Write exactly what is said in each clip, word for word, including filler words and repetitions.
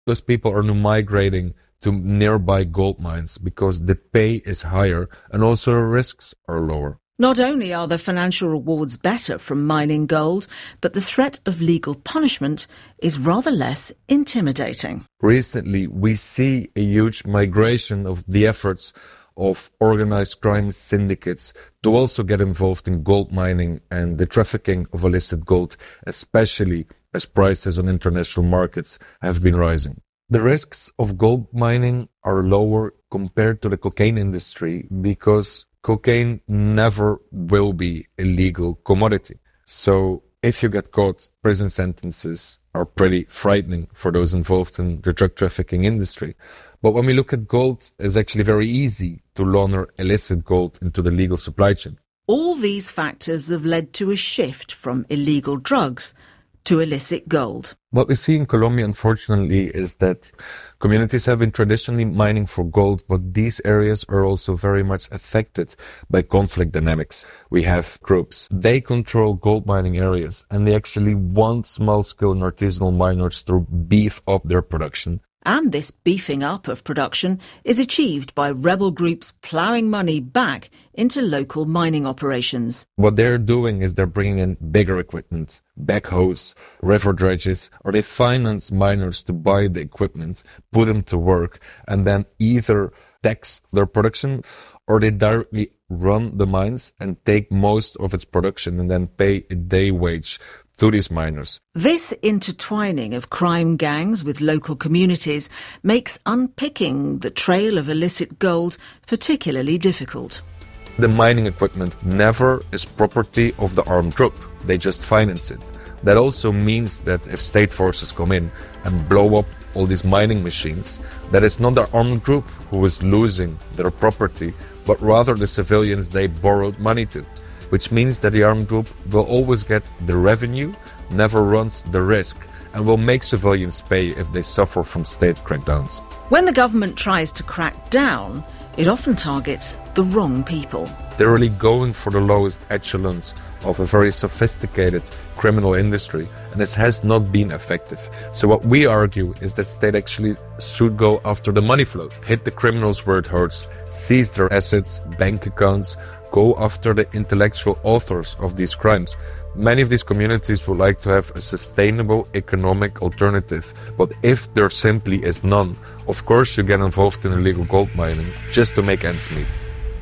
Those people are now migrating to nearby gold mines because the pay is higher and also the risks are lower. Not only are the financial rewards better from mining gold, but the threat of legal punishment is rather less intimidating. Recently, we see a huge migration of the efforts of organized crime syndicates to also get involved in gold mining and the trafficking of illicit gold, especially as prices on international markets have been rising. The risks of gold mining are lower compared to the cocaine industry because cocaine never will be a legal commodity. So if you get caught, prison sentences are pretty frightening for those involved in the drug trafficking industry. But when we look at gold, it's actually very easy to launder illicit gold into the legal supply chain. All these factors have led to a shift from illegal drugs to illicit gold. What we see in Colombia, unfortunately, is that communities have been traditionally mining for gold, but these areas are also very much affected by conflict dynamics. We have groups. They control gold mining areas, and they actually want small-scale and artisanal miners to beef up their production. And this beefing up of production is achieved by rebel groups ploughing money back into local mining operations. What they're doing is they're bringing in bigger equipment, backhoes, river dredges, or they finance miners to buy the equipment, put them to work, and then either tax their production or they directly run the mines and take most of its production and then pay a day wage to these miners. This intertwining of crime gangs with local communities makes unpicking the trail of illicit gold particularly difficult. The mining equipment never is property of the armed group. They just finance it. That also means that if state forces come in and blow up all these mining machines, that it's not the armed group who is losing their property, but rather the civilians they borrowed money to. Which means that the armed group will always get the revenue, never runs the risk, and will make civilians pay if they suffer from state crackdowns. When the government tries to crack down, it often targets the wrong people. They're really going for the lowest echelons of a very sophisticated criminal industry, and this has not been effective. So what we argue is that state actually should go after the money flow, hit the criminals where it hurts, seize their assets, bank accounts, go after the intellectual authors of these crimes. Many of these communities would like to have a sustainable economic alternative, but if there simply is none, of course you get involved in illegal gold mining just to make ends meet.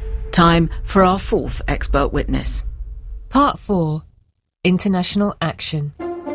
Time for our fourth expert witness. Part four. International Action.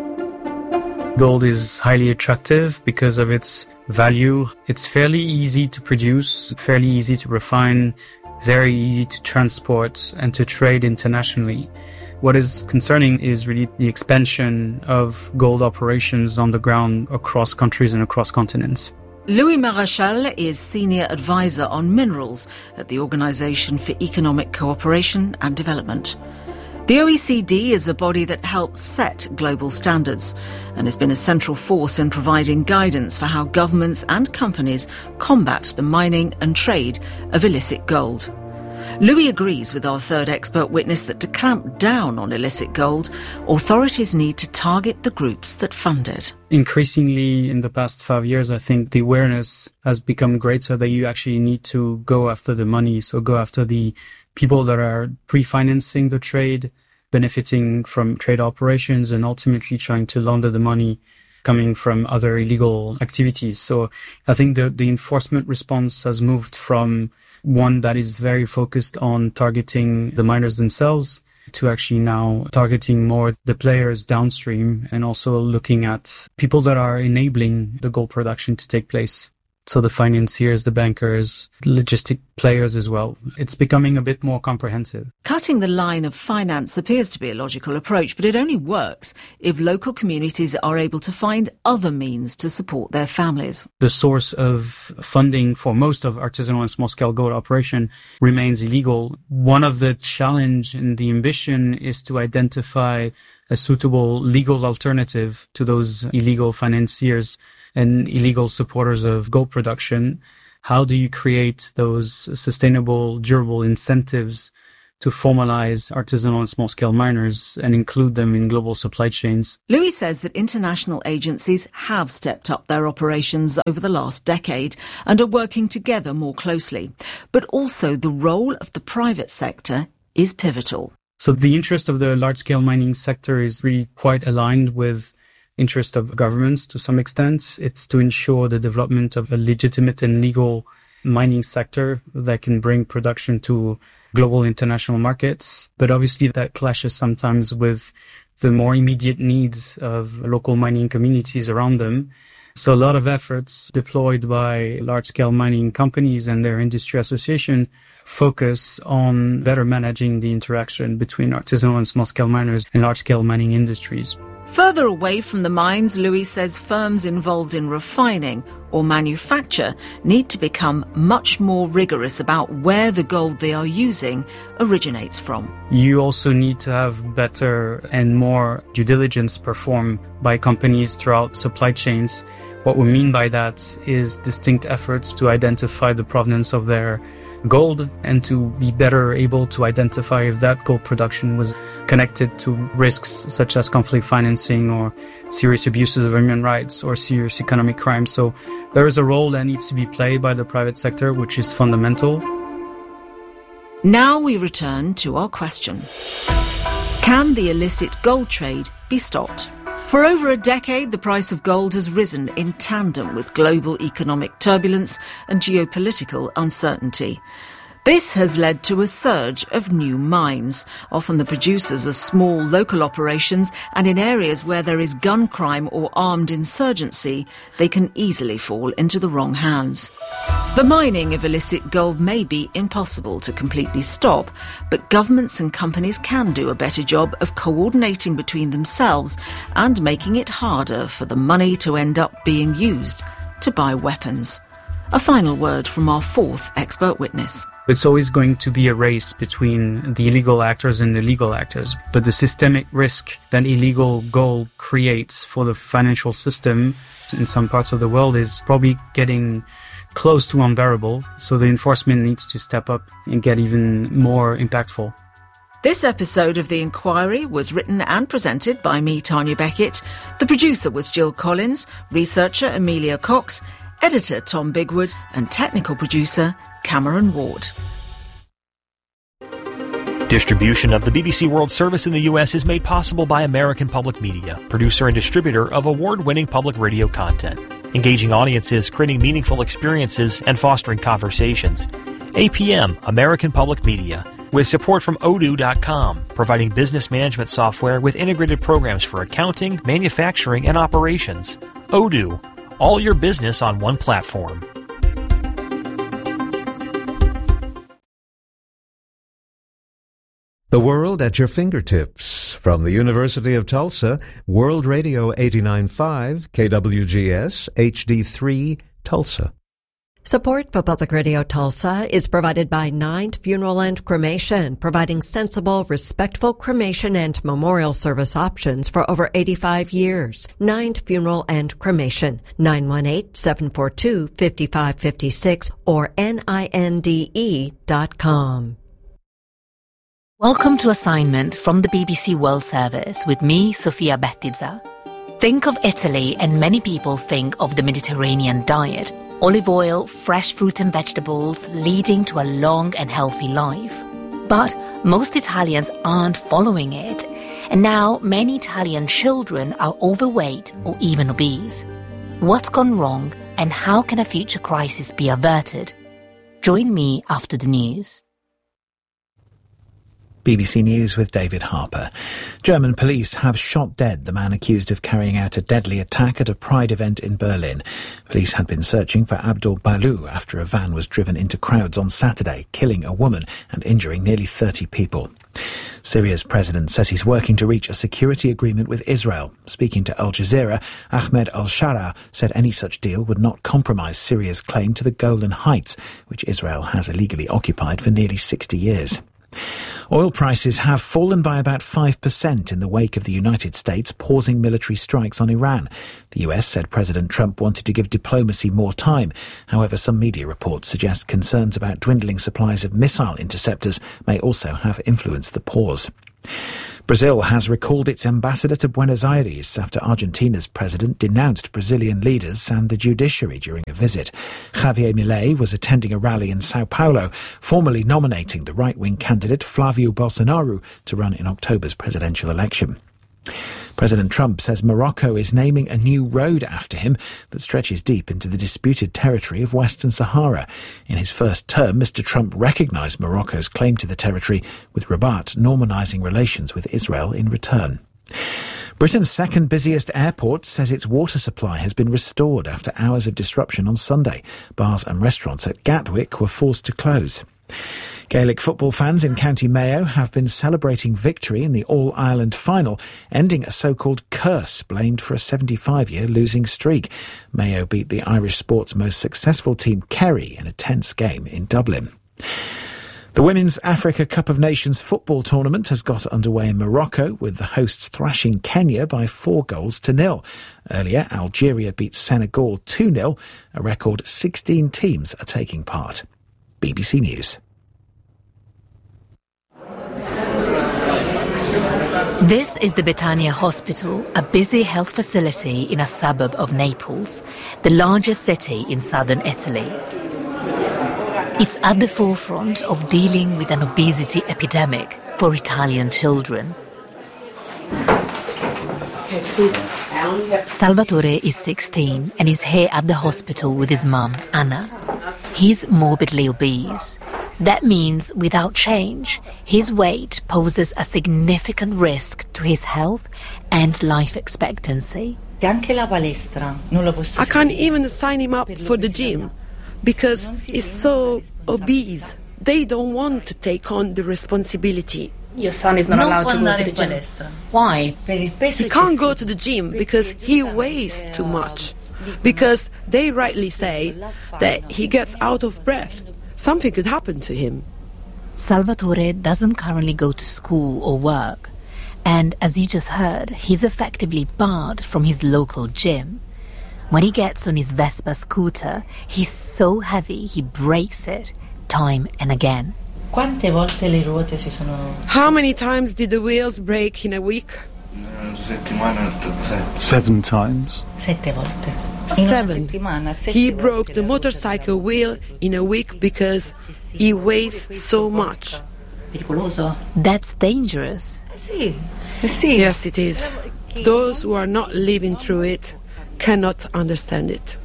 Gold is highly attractive because of its value. It's fairly easy to produce, fairly easy to refine, very easy to transport and to trade internationally. What is concerning is really the expansion of gold operations on the ground across countries and across continents. Louis Marachal is Senior Advisor on Minerals at the Organisation for Economic Cooperation and Development. The O E C D is a body that helps set global standards and has been a central force in providing guidance for how governments and companies combat the mining and trade of illicit gold. Louis agrees with our third expert witness that to clamp down on illicit gold, authorities need to target the groups that fund it. Increasingly, in the past five years, I think the awareness has become greater that you actually need to go after the money, so go after the people that are pre-financing the trade, benefiting from trade operations, and ultimately trying to launder the money coming from other illegal activities. So I think the, the enforcement response has moved from one that is very focused on targeting the miners themselves to actually now targeting more the players downstream and also looking at people that are enabling the gold production to take place. So the financiers, the bankers, logistic players as well. It's becoming a bit more comprehensive. Cutting the line of finance appears to be a logical approach, but it only works if local communities are able to find other means to support their families. The source of funding for most of artisanal and small-scale gold operation remains illegal. One of the challenge and the ambition is to identify a suitable legal alternative to those illegal financiers and illegal supporters of gold production. How do you create those sustainable, durable incentives to formalize artisanal and small-scale miners and include them in global supply chains. Louis says that international agencies have stepped up their operations over the last decade and are working together more closely. But also the role of the private sector is pivotal. So the interest of the large-scale mining sector is really quite aligned with interest of governments to some extent. It's to ensure the development of a legitimate and legal mining sector that can bring production to global international markets. But obviously that clashes sometimes with the more immediate needs of local mining communities around them. So a lot of efforts deployed by large-scale mining companies and their industry association focus on better managing the interaction between artisanal and small-scale miners and large-scale mining industries. Further away from the mines, Louis says firms involved in refining or manufacture need to become much more rigorous about where the gold they are using originates from. You also need to have better and more due diligence performed by companies throughout supply chains. What we mean by that is distinct efforts to identify the provenance of their gold and to be better able to identify if that gold production was connected to risks such as conflict financing or serious abuses of human rights or serious economic crimes. So there is a role that needs to be played by the private sector, which is fundamental. Now we return to our question. Can the illicit gold trade be stopped? For over a decade, the price of gold has risen in tandem with global economic turbulence and geopolitical uncertainty. This has led to a surge of new mines. Often the producers are small local operations, and in areas where there is gun crime or armed insurgency, they can easily fall into the wrong hands. The mining of illicit gold may be impossible to completely stop, but governments and companies can do a better job of coordinating between themselves and making it harder for the money to end up being used to buy weapons. A final word from our fourth expert witness. It's always going to be a race between the illegal actors and the legal actors. But the systemic risk that illegal gold creates for the financial system in some parts of the world is probably getting close to unbearable. So the enforcement needs to step up and get even more impactful. This episode of The Inquiry was written and presented by me, Tanya Beckett. The producer was Jill Collins, researcher Amelia Cox, editor Tom Bigwood, and technical producer Cameron Ward. Distribution of the B B C World Service in the U S is made possible by American Public Media, producer and distributor of award-winning public radio content, engaging audiences, creating meaningful experiences, and fostering conversations. A P M, American Public Media, with support from Odoo dot com, providing business management software with integrated programs for accounting, manufacturing, and operations. Odoo, all your business on one platform. The world at your fingertips. From the University of Tulsa, World Radio eighty-nine point five, K W G S, H D three, Tulsa. Support for Public Radio Tulsa is provided by Ninth Funeral and Cremation, providing sensible, respectful cremation and memorial service options for over eighty-five years. Ninth Funeral and Cremation, nine one eight, seven four two, five five five six or N I N D E dot com. Welcome to Assignment from the B B C World Service with me, Sofia Bettiza. Think of Italy and many people think of the Mediterranean diet. Olive oil, fresh fruit and vegetables, leading to a long and healthy life. But most Italians aren't following it. And now many Italian children are overweight or even obese. What's gone wrong and how can a future crisis be averted? Join me after the news. B B C News with David Harper. German police have shot dead the man accused of carrying out a deadly attack at a Pride event in Berlin. Police had been searching for Abdul Balou after a van was driven into crowds on Saturday, killing a woman and injuring nearly thirty people. Syria's president says he's working to reach a security agreement with Israel. Speaking to Al Jazeera, Ahmed al-Shara said any such deal would not compromise Syria's claim to the Golan Heights, which Israel has illegally occupied for nearly sixty years. Oil prices have fallen by about five percent in the wake of the United States pausing military strikes on Iran. The U S said President Trump wanted to give diplomacy more time. However, some media reports suggest concerns about dwindling supplies of missile interceptors may also have influenced the pause. Brazil has recalled its ambassador to Buenos Aires after Argentina's president denounced Brazilian leaders and the judiciary during a visit. Javier Milei was attending a rally in Sao Paulo, formally nominating the right-wing candidate Flavio Bolsonaro to run in October's presidential election. President Trump says Morocco is naming a new road after him that stretches deep into the disputed territory of Western Sahara. In his first term, Mister Trump recognised Morocco's claim to the territory, with Rabat normalising relations with Israel in return. Britain's second busiest airport says its water supply has been restored after hours of disruption on Sunday. Bars and restaurants at Gatwick were forced to close. Gaelic football fans in County Mayo have been celebrating victory in the All-Ireland final, ending a so-called curse blamed for a seventy-five-year losing streak. Mayo beat the Irish sport's most successful team, Kerry, in a tense game in Dublin. The Women's Africa Cup of Nations football tournament has got underway in Morocco, with the hosts thrashing Kenya by four goals to nil. Earlier, Algeria beat Senegal two nil. A record sixteen teams are taking part. B B C News. This is the Betania Hospital, a busy health facility in a suburb of Naples, the largest city in southern Italy. It's at the forefront of dealing with an obesity epidemic for Italian children. Salvatore is sixteen and is here at the hospital with his mum, Anna. He's morbidly obese. That means, without change, his weight poses a significant risk to his health and life expectancy. I can't even sign him up for the gym because he's so obese. They don't want to take on the responsibility. Your son is not allowed to go to the gym. Why? He can't go to the gym because he weighs too much. Because they rightly say that he gets out of breath. Something could happen to him. Salvatore doesn't currently go to school or work. And as you just heard, he's effectively barred from his local gym. When he gets on his Vespa scooter, he's so heavy he breaks it time and again. How many times did the wheels break in a week? Seven times. Seven. He broke the motorcycle wheel in a week because he weighs so much. That's dangerous. Yes, it is. Those who are not living through it cannot understand it.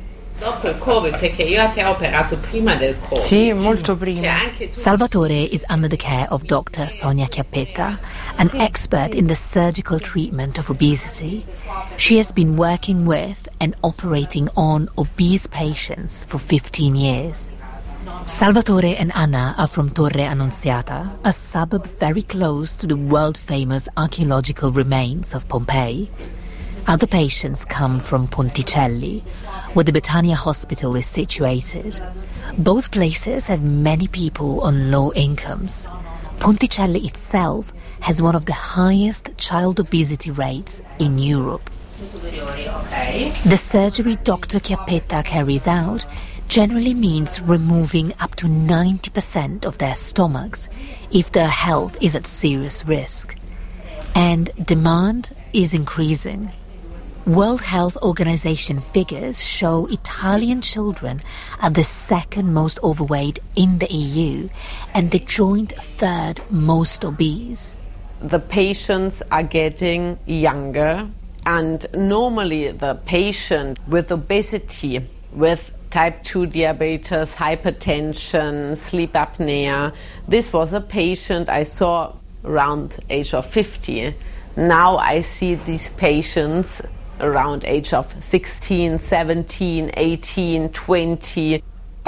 Sì, molto prima. Salvatore is under the care of Doctor Sonia Chiappetta, an expert in the surgical treatment of obesity. She has been working with and operating on obese patients for fifteen years. Salvatore and Anna are from Torre Annunziata, a suburb very close to the world-famous archaeological remains of Pompeii. Other patients come from Ponticelli, where the Betania Hospital is situated. Both places have many people on low incomes. Ponticelli itself has one of the highest child obesity rates in Europe. The surgery Doctor Chiappetta carries out generally means removing up to ninety percent of their stomachs if their health is at serious risk. And demand is increasing. World Health Organization figures show Italian children are the second most overweight in the E U and the joint third most obese. The patients are getting younger, and normally the patient with obesity, with type two diabetes, hypertension, sleep apnea, this was a patient I saw around age of fifty. Now I see these patients around age of sixteen, seventeen, eighteen, twenty.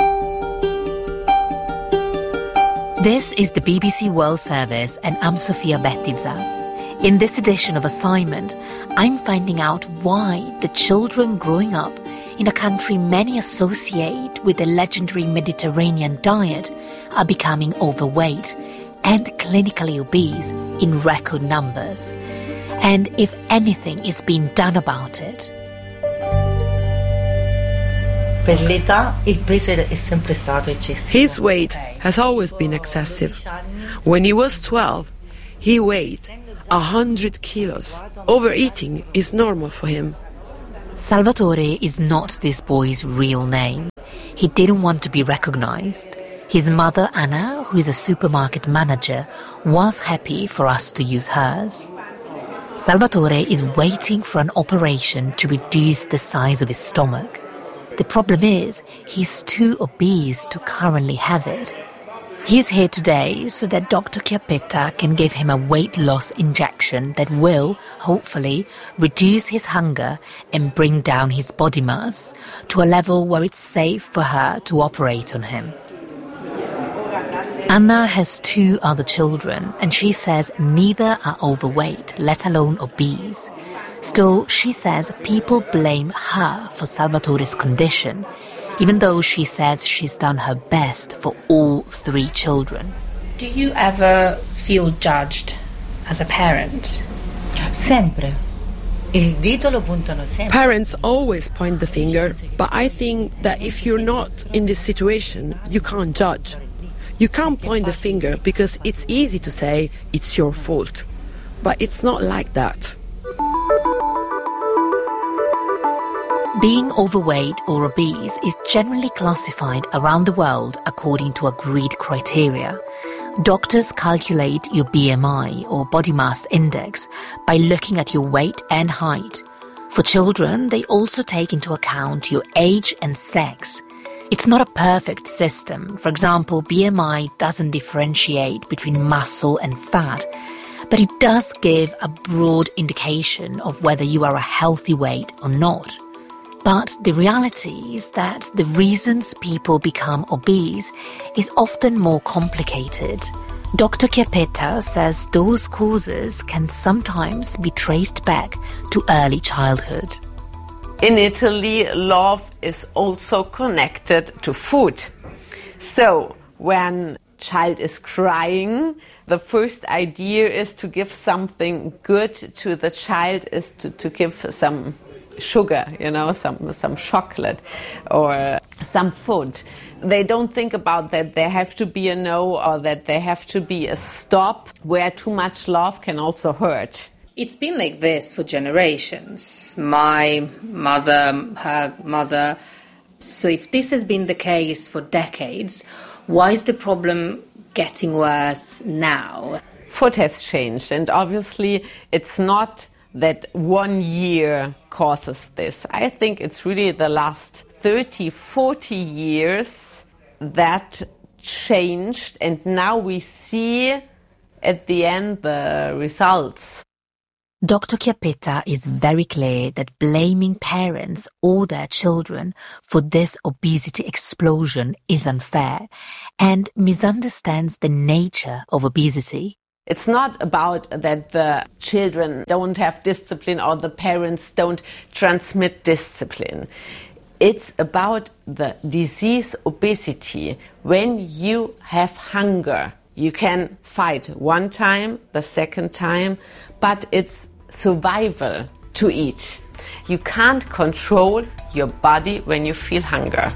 This is the B B C World Service and I'm Sofia Bettiza. In this edition of Assignment, I'm finding out why the children growing up in a country many associate with the legendary Mediterranean diet are becoming overweight and clinically obese in record numbers. And if anything is being done about it. His weight has always been excessive. When he was twelve, he weighed one hundred kilos. Overeating is normal for him. Salvatore is not this boy's real name. He didn't want to be recognized. His mother, Anna, who is a supermarket manager, was happy for us to use hers. Salvatore is waiting for an operation to reduce the size of his stomach. The problem is, he's too obese to currently have it. He's here today so that Doctor Chiappetta can give him a weight loss injection that will, hopefully, reduce his hunger and bring down his body mass to a level where it's safe for her to operate on him. Anna has two other children, and she says neither are overweight, let alone obese. Still, she says people blame her for Salvatore's condition, even though she says she's done her best for all three children. Do you ever feel judged as a parent? Sempre. Il dito lo puntano sempre. Parents always point the finger, but I think that if you're not in this situation, you can't judge. You can't point the finger because it's easy to say it's your fault. But it's not like that. Being overweight or obese is generally classified around the world according to agreed criteria. Doctors calculate your B M I or body mass index by looking at your weight and height. For children, they also take into account your age and sex. It's not a perfect system. For example, B M I doesn't differentiate between muscle and fat, but it does give a broad indication of whether you are a healthy weight or not. But the reality is that the reasons people become obese is often more complicated. Doctor Chiappetta says those causes can sometimes be traced back to early childhood. In Italy, love is also connected to food. So when a child is crying, the first idea is to give something good to the child, is to, to give some sugar, you know, some some chocolate or some food. They don't think about that there have to be a no or that there have to be a stop, where too much love can also hurt. It's been like this for generations. My mother, her mother. So if this has been the case for decades, why is the problem getting worse now? Food has changed, and obviously it's not that one year causes this. I think it's really the last thirty, forty years that changed, and now we see at the end the results. Doctor Chiappetta is very clear that blaming parents or their children for this obesity explosion is unfair and misunderstands the nature of obesity. It's not about that the children don't have discipline or the parents don't transmit discipline. It's about the disease obesity. When you have hunger, you can fight one time, the second time, but it's survival to eat. You can't control your body when you feel hunger.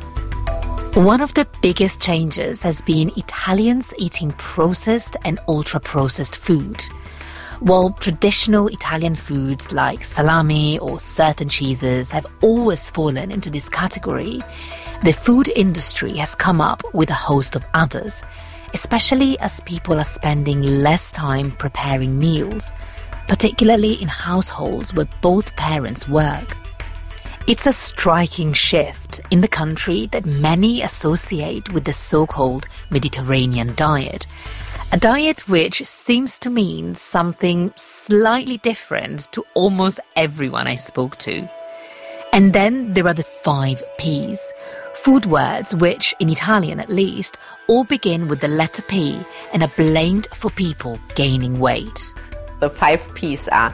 One of the biggest changes has been Italians eating processed and ultra-processed food. While traditional Italian foods like salami or certain cheeses have always fallen into this category, the food industry has come up with a host of others, especially as people are spending less time preparing meals, particularly in households where both parents work. It's a striking shift in the country that many associate with the so-called Mediterranean diet, a diet which seems to mean something slightly different to almost everyone I spoke to. And then there are the five P's, food words which, in Italian at least, all begin with the letter P and are blamed for people gaining weight. The five P's are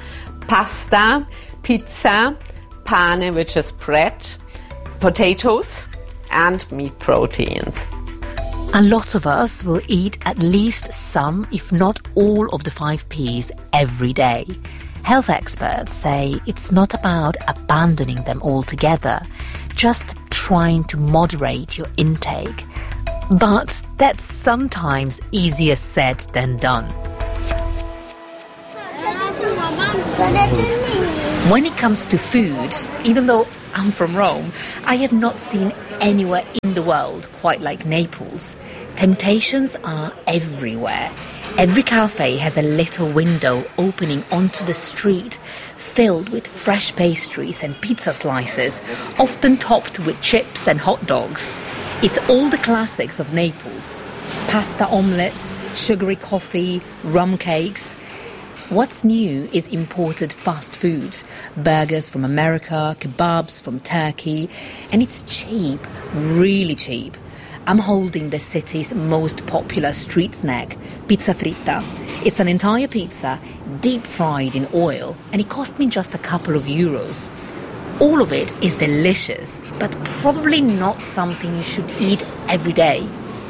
pasta, pizza, pane, which is bread, potatoes, and meat proteins. A lot of us will eat at least some, if not all, of the five P's every day. Health experts say it's not about abandoning them altogether, just trying to moderate your intake. But that's sometimes easier said than done. When it comes to food, even though I'm from Rome, I have not seen anywhere in the world quite like Naples. Temptations are everywhere. Every cafe has a little window opening onto the street, filled with fresh pastries and pizza slices, often topped with chips and hot dogs. It's all the classics of Naples. Pasta omelettes, sugary coffee, rum cakes. What's new is imported fast food, burgers from America, kebabs from Turkey, and it's cheap, really cheap. I'm holding the city's most popular street snack, pizza fritta. It's an entire pizza, deep fried in oil, and it cost me just a couple of euros. All of it is delicious, but probably not something you should eat every day.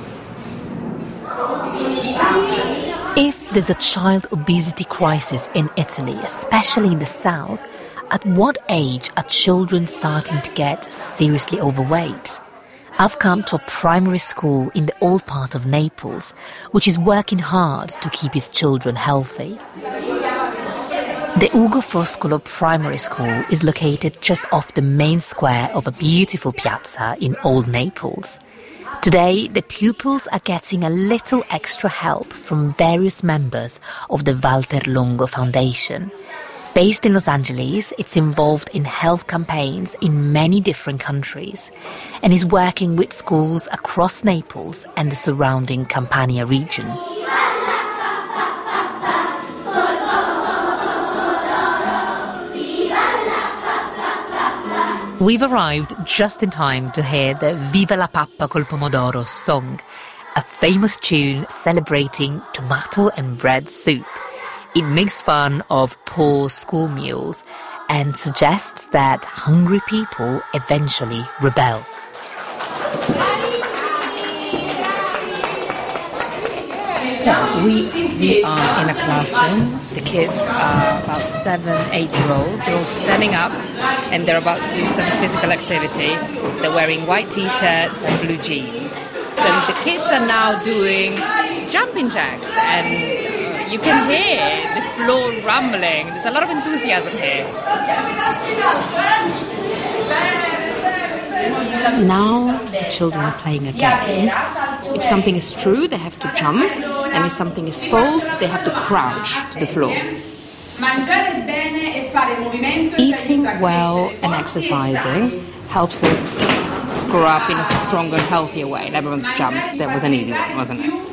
If there's a child obesity crisis in Italy, especially in the south, at what age are children starting to get seriously overweight? I've come to a primary school in the old part of Naples, which is working hard to keep its children healthy. The Ugo Foscolo Primary School is located just off the main square of a beautiful piazza in Old Naples. Today, the pupils are getting a little extra help from various members of the Walter Longo Foundation. Based in Los Angeles, it's involved in health campaigns in many different countries and is working with schools across Naples and the surrounding Campania region. We've arrived just in time to hear the Viva la Pappa col Pomodoro song, a famous tune celebrating tomato and bread soup. It makes fun of poor school meals and suggests that hungry people eventually rebel. So we, we are in a classroom. The kids are about seven, eight-year-old. They're all standing up and they're about to do some physical activity. They're wearing white T-shirts and blue jeans. So the kids are now doing jumping jacks and you can hear the floor rumbling. There's a lot of enthusiasm here. Now the children are playing a game. If something is true, they have to jump, and if something is false, they have to crouch to the floor. Eating well and exercising helps us grow up in a stronger, healthier way. And everyone's jumped. That was an easy one, wasn't it?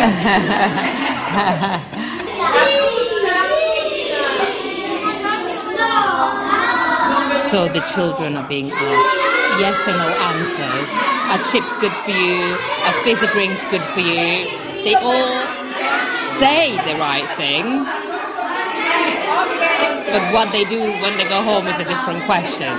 So the children are being asked yes or no answers. Are chips good for you? Are fizzy drinks good for you? They all say the right thing, but what they do when they go home is a different question.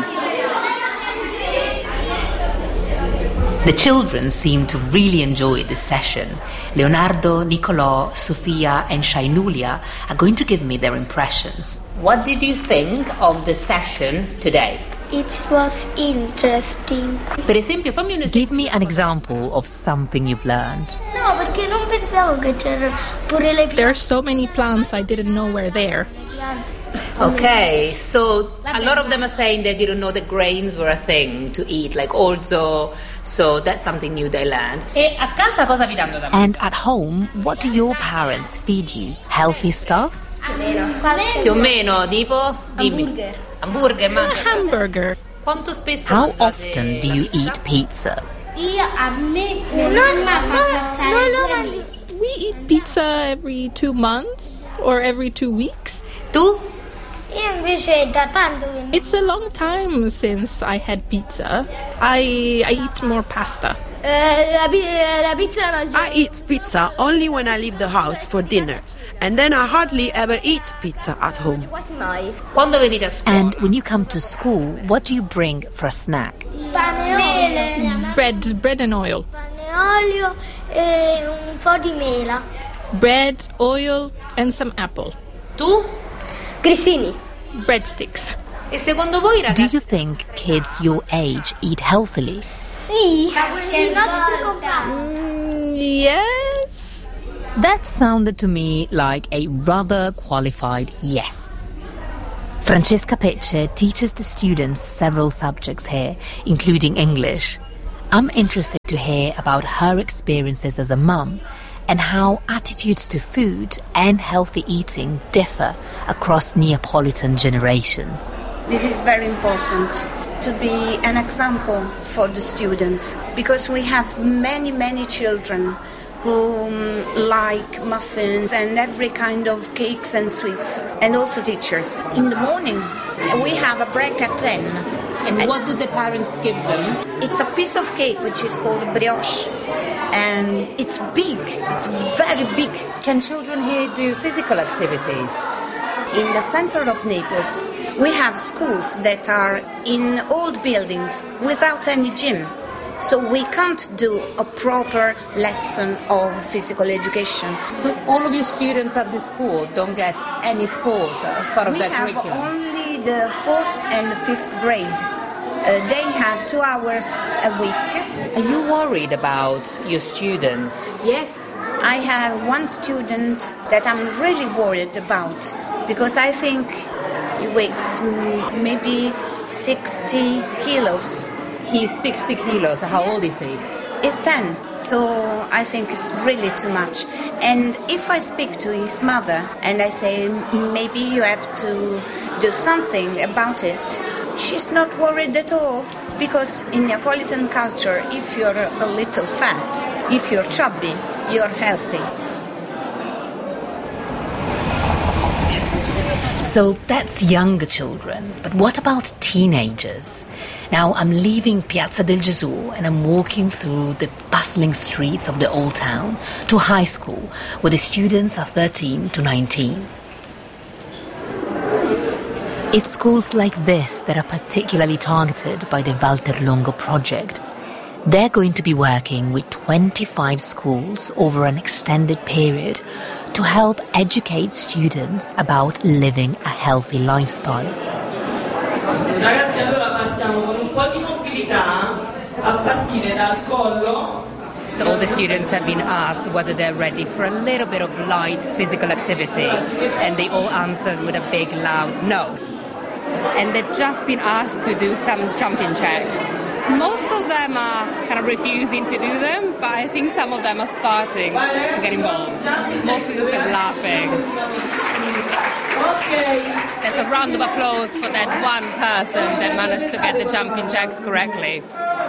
The children seem to really enjoy this session. Leonardo, Nicolò, Sofia and Shainulia are going to give me their impressions. What did you think of the session today? It was interesting. Per esempio, fammi un esempio. Give me an example of something you've learned. No, perché non pensavo che c'erano pure le piante. There are so many plants I didn't know were there. Okay, so a lot of them are saying they didn't know that grains were a thing to eat, like orzo, so that's something new they learned. E a casa cosa vi danno da mangiare? And at home, what do your parents feed you? Healthy stuff? Più o meno, tipo? Dimmi. Hamburger, ma hamburger. Quanto spesso? How often do you eat pizza? Io a me non mi fa passare due mesi. We eat pizza every two months or every two weeks. Tu? Io invece da tanto che non... It's a long time since I had pizza. I I eat more pasta. Uh, la, la pizza la mangio. I eat pizza only when I leave the house for dinner. And then I hardly ever eat pizza at home. Quando venite a scuola? And when you come to school, what do you bring for a snack? Pane, bread, bread and oil. Pane, olio E un po' di mela. Bread, oil, and some apple. Tu? Grissini. Breadsticks. E secondo voi, ragazzi? Do you think kids your age eat healthily? Sì, i nostri compagni. Mm, yes. That sounded to me like a rather qualified yes. Francesca Pecce teaches the students several subjects here, including English. I'm interested to hear about her experiences as a mum and how attitudes to food and healthy eating differ across Neapolitan generations. This is very important to be an example for the students, because we have many, many children who like muffins and every kind of cakes and sweets, and also teachers. In the morning, we have a break at ten. And what do the parents give them? It's a piece of cake which is called brioche, and it's big, it's very big. Can children here do physical activities? In the center of Naples, we have schools that are in old buildings without any gym. So we can't do a proper lesson of physical education. So all of your students at the school don't get any sports as part of we their have curriculum? Only the fourth and the fifth grade. Uh, they have two hours a week. Are you worried about your students? Yes, I have one student that I'm really worried about, because I think he weighs maybe sixty kilos. He's sixty kilos. How yes. old is he? He's ten, so I think it's really too much. And if I speak to his mother and I say, maybe you have to do something about it, she's not worried at all. Because in Neapolitan culture, if you're a little fat, if you're chubby, you're healthy. So that's younger children, but what about teenagers? Now I'm leaving Piazza del Gesù and I'm walking through the bustling streets of the old town to high school, where the students are thirteen to nineteen. It's schools like this that are particularly targeted by the Valterlongo project. They're going to be working with twenty-five schools over an extended period to help educate students about living a healthy lifestyle. Ragazzi, allora partiamo con un po' di mobilità a partire dal collo. So all the students have been asked whether they're ready for a little bit of light physical activity, and they all answered with a big loud no. And they've just been asked to do some jumping jacks. Most of them are kind of refusing to do them, but I think some of them are starting to get involved. Mostly just laughing. There's a round of applause for that one person that managed to get the jumping jacks correctly.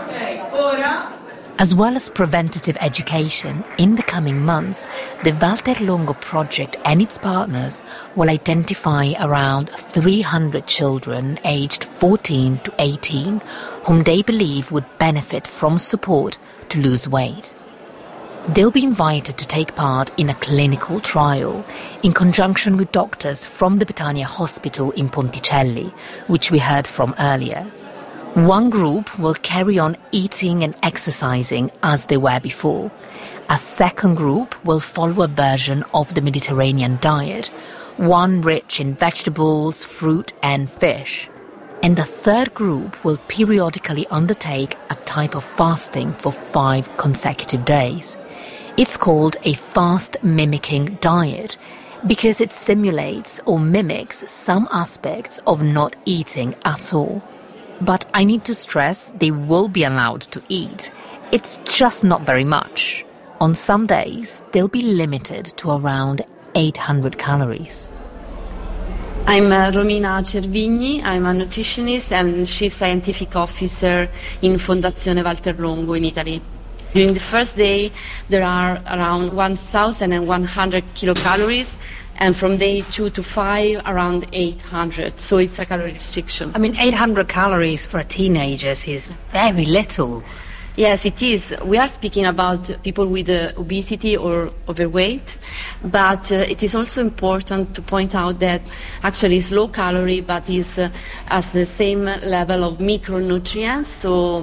As well as preventative education, in the coming months, the Valterlongo project and its partners will identify around three hundred children aged fourteen to eighteen whom they believe would benefit from support to lose weight. They'll be invited to take part in a clinical trial in conjunction with doctors from the Betania Hospital in Ponticelli, which we heard from earlier. One group will carry on eating and exercising as they were before. A second group will follow a version of the Mediterranean diet, one rich in vegetables, fruit and fish. And the third group will periodically undertake a type of fasting for five consecutive days. It's called a fast-mimicking diet because it simulates or mimics some aspects of not eating at all. But I need to stress they will be allowed to eat. It's just not very much. On some days, they'll be limited to around eight hundred calories. I'm uh, Romina Cervigni. I'm a nutritionist and chief scientific officer in Fondazione Valterlongo in Italy. During the first day, there are around one thousand one hundred kilocalories, and from day two to five, around eight hundred. So it's a calorie restriction. I mean, eight hundred calories for teenagers is very little. Yes, it is. We are speaking about people with uh, obesity or overweight, but uh, it is also important to point out that actually it's low calorie, but is uh, has the same level of micronutrients. So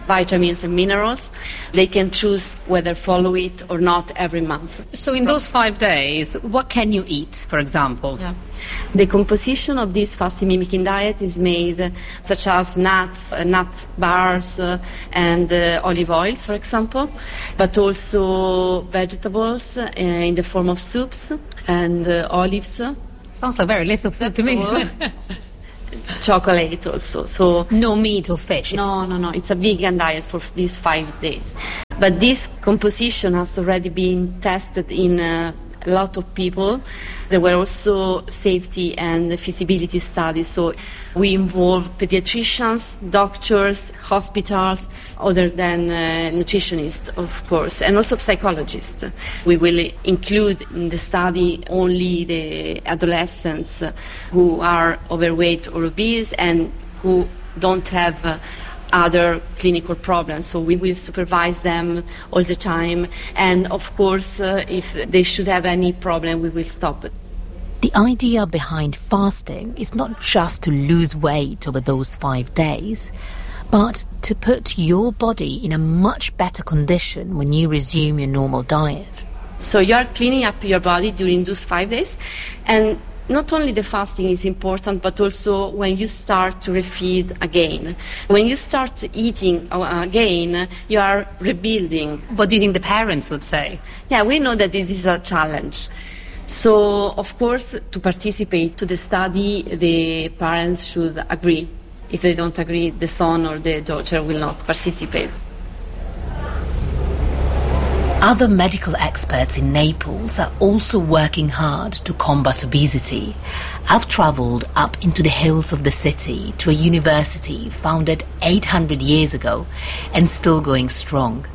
vitamins and minerals. They can choose whether follow it or not every month. So in those five days, what can you eat, for example? Yeah. The composition of this fasting mimicking diet is made such as nuts, uh, nut bars uh, and uh, olive oil, for example, but also vegetables uh, in the form of soups and uh, olives. Sounds like very little food to me. Chocolate also. So no meat or fish? No, no, no. It's a vegan diet for these five days. But this composition has already been tested in uh, a lot of people. There were also safety and feasibility studies. So we involve pediatricians, doctors, hospitals, other than uh, nutritionists, of course, and also psychologists. We will include in the study only the adolescents who are overweight or obese and who don't have uh, other clinical problems. So we will supervise them all the time. And of course, uh, if they should have any problem, we will stop it. The idea behind fasting is not just to lose weight over those five days, but to put your body in a much better condition when you resume your normal diet. So you are cleaning up your body during those five days, and not only the fasting is important, but also when you start to refeed again. When you start eating again, you are rebuilding. What do you think the parents would say? Yeah, we know that it is a challenge. So, of course, to participate to the study, the parents should agree. If they don't agree, the son or the daughter will not participate. Other medical experts in Naples are also working hard to combat obesity. I've travelled up into the hills of the city to a university founded eight hundred years ago and still going strong.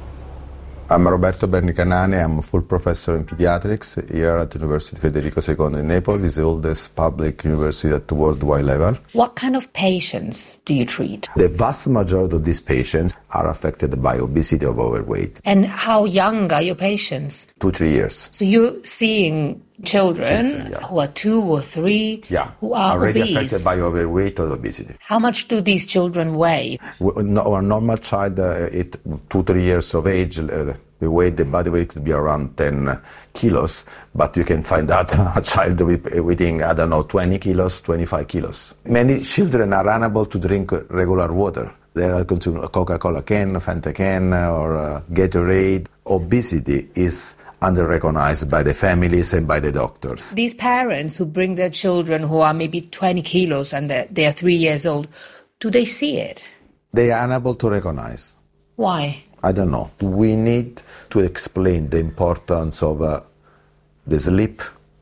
I'm Roberto Bernicanani. I'm a full professor in pediatrics here at the University Federico the Second in Naples. It's the oldest public university at the worldwide level. What kind of patients do you treat? The vast majority of these patients are affected by obesity or overweight. And how young are your patients? Two, three years. So you're seeing children, children yeah. who are two or three yeah. who are already obese. affected by overweight or obesity. How much do these children weigh? Our normal child uh, at two, three years of age, uh, the weight, the body weight would be around ten kilos, but you can find out a child weighing, I don't know, twenty kilos, twenty-five kilos. Many children are unable to drink regular water. They are consuming a Coca-Cola can, Fanta can, or uh, Gatorade. Obesity is under-recognized by the families and by the doctors. These parents who bring their children who are maybe twenty kilos and they are three years old, do they see it? They are unable to recognize. Why? I don't know. We need to explain the importance of uh, the sleep,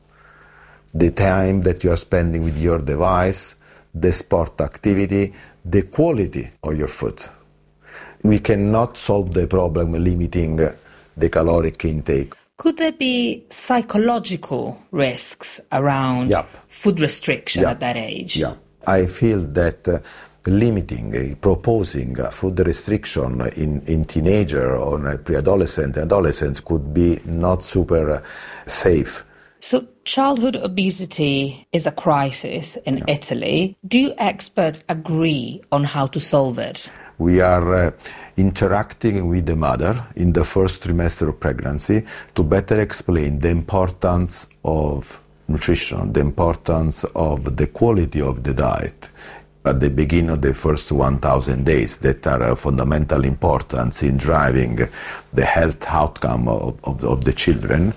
the time that you are spending with your device, the sport activity, the quality of your food. We cannot solve the problem limiting uh, the caloric intake. Could there be psychological risks around yep. food restriction yep. at that age? Yeah, I feel that uh, limiting, uh, proposing uh, food restriction in, in teenager or uh, pre-adolescent and adolescents could be not super uh, safe. So childhood obesity is a crisis in yeah. Italy. Do experts agree on how to solve it? We are uh, interacting with the mother in the first trimester of pregnancy to better explain the importance of nutrition, the importance of the quality of the diet at the beginning of the first one thousand days that are of fundamental importance in driving the health outcome of, of, of the children.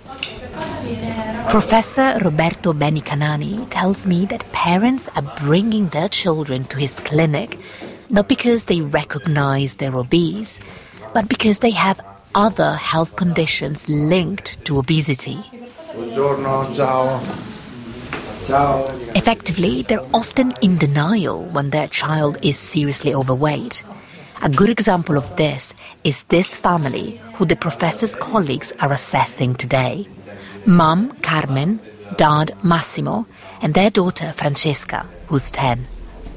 Professor Roberto Bernicanani tells me that parents are bringing their children to his clinic not because they recognize they're obese, but because they have other health conditions linked to obesity. Buongiorno, ciao. Ciao. Effectively, they're often in denial when their child is seriously overweight. A good example of this is this family who the professor's colleagues are assessing today. Mum, Carmen, Dad, Massimo, and their daughter, Francesca, who's ten.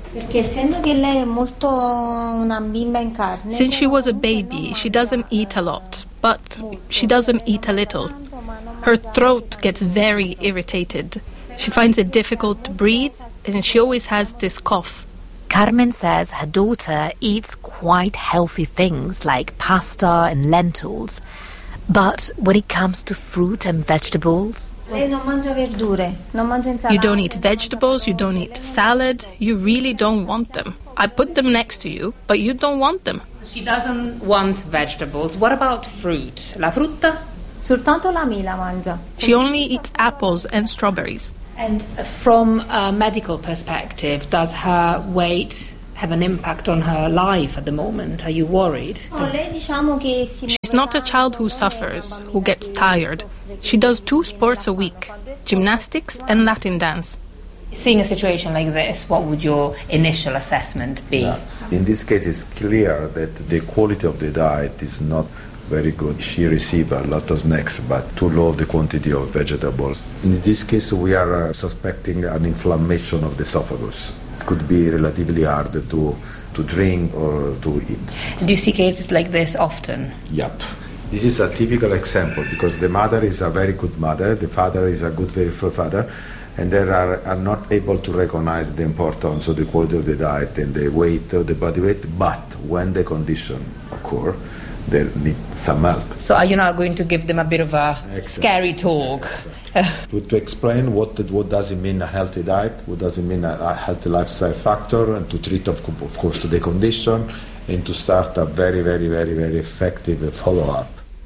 Since she was a baby, she doesn't eat a lot, but she doesn't eat a little. Her throat gets very irritated. She finds it difficult to breathe, and she always has this cough. Carmen says her daughter eats quite healthy things like pasta and lentils, but when it comes to fruit and vegetables... You don't eat vegetables, you don't eat salad, you really don't want them. I put them next to you, but you don't want them. She doesn't want vegetables. What about fruit? La frutta? Soltanto la mela mangia. She only eats apples and strawberries. And from a medical perspective, does her weight have an impact on her life at the moment? Are you worried? She's not a child who suffers, who gets tired. She does two sports a week, gymnastics and Latin dance. Seeing a situation like this, what would your initial assessment be? Yeah. In this case, it's clear that the quality of the diet is not very good. She received a lot of snacks, but too low the quantity of vegetables. In this case, we are uh, suspecting an inflammation of the esophagus. It could be relatively hard to, to drink or to eat. Do you see cases like this often? Yep. This is a typical example because the mother is a very good mother, the father is a good, very good father, and they are, are not able to recognize the importance of the quality of the diet and the weight of the body weight, but when the condition occurs, they need some help. So are you now going to give them a bit of a Excellent. scary talk? to, to explain what what does it mean a healthy diet, what does it mean a, a healthy lifestyle factor, and to treat, of, of course, the condition, and to start a very, very, very, very effective follow-up.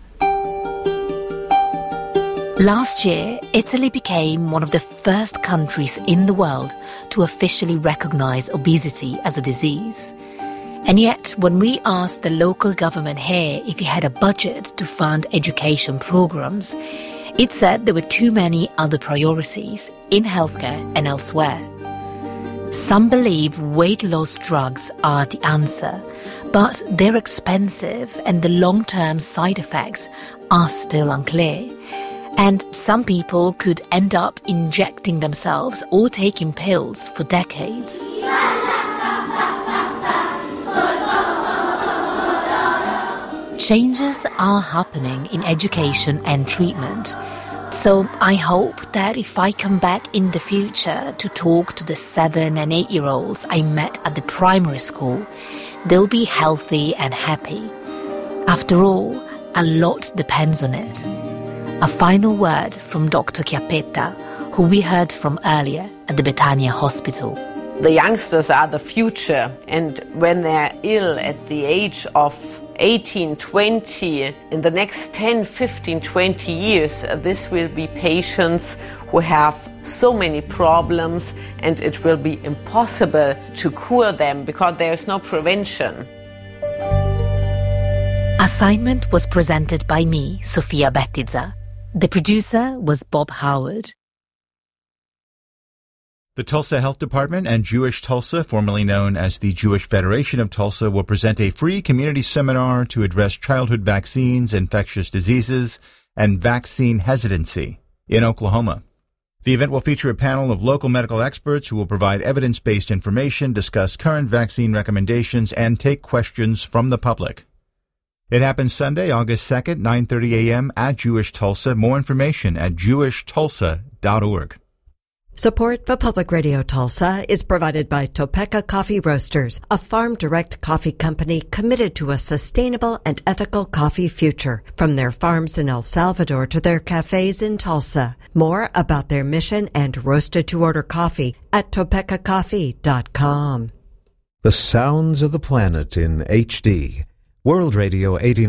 Last year, Italy became one of the first countries in the world to officially recognize obesity as a disease. And yet, when we asked the local government here if it had a budget to fund education programs, it said there were too many other priorities in healthcare and elsewhere. Some believe weight loss drugs are the answer, but they're expensive and the long-term side effects are still unclear. And some people could end up injecting themselves or taking pills for decades. Changes are happening in education and treatment. So I hope that if I come back in the future to talk to the seven and eight year olds I met at the primary school, they'll be healthy and happy. After all, a lot depends on it. A final word from Doctor Chiappetta, who we heard from earlier at the Betania Hospital. The youngsters are the future, and when they're ill at the age of eighteen, twenty, in the next ten, fifteen, twenty years, this will be patients who have so many problems, and it will be impossible to cure them because there is no prevention. Assignment was presented by me, Sofia Bettiza. The producer was Bob Howard. The Tulsa Health Department and Jewish Tulsa, formerly known as the Jewish Federation of Tulsa, will present a free community seminar to address childhood vaccines, infectious diseases, and vaccine hesitancy in Oklahoma. The event will feature a panel of local medical experts who will provide evidence-based information, discuss current vaccine recommendations, and take questions from the public. It happens Sunday, August second, nine thirty a.m. at Jewish Tulsa. More information at jewish tulsa dot org. Support for Public Radio Tulsa is provided by Topeka Coffee Roasters, a farm-direct coffee company committed to a sustainable and ethical coffee future, from their farms in El Salvador to their cafes in Tulsa. More about their mission and roasted-to-order coffee at topeka coffee dot com. The sounds of the planet in H D. World Radio eighty-nine.